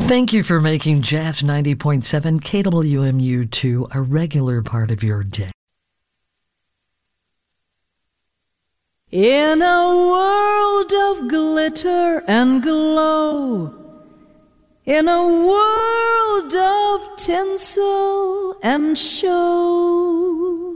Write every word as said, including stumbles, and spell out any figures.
Thank you for making Jazz ninety point seven K W M U two a regular part of your day. In a world of glitter and glow, in a world of tinsel and show,